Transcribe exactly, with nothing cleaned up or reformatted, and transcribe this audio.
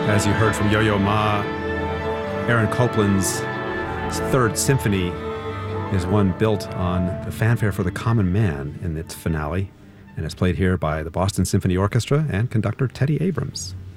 As you heard from Yo-Yo Ma, Aaron Copland's Third Symphony is one built on the fanfare for the common man in its finale, and is played here by the Boston Symphony Orchestra and conductor Teddy Abrams.